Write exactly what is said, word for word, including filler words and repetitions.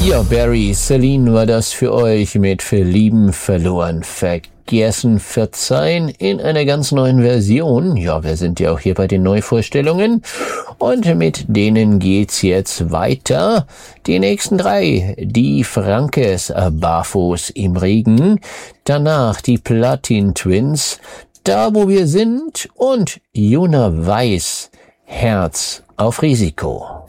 Ja, Barry, Celine war das für euch mit Verlieben, Verloren, Vergessen, Verzeihen in einer ganz neuen Version. Ja, wir sind ja auch hier bei den Neuvorstellungen und mit denen geht's jetzt weiter. Die nächsten drei, die Frankes, Barfuß im Regen, danach die Platin Twins, Da wo wir sind und Juna Weiß, Herz auf Risiko.